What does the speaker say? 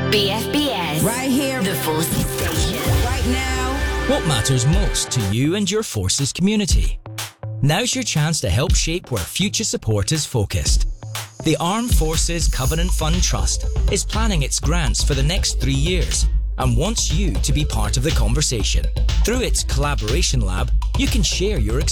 BFBS. Right here. The Forces Station. Right now. What matters most to you and your Forces community? Now's your chance to help shape where future support is focused. The Armed Forces Covenant Fund Trust is planning its grants for the next 3 years and wants you to be part of the conversation. Through its Collaboration Lab, you can share your experience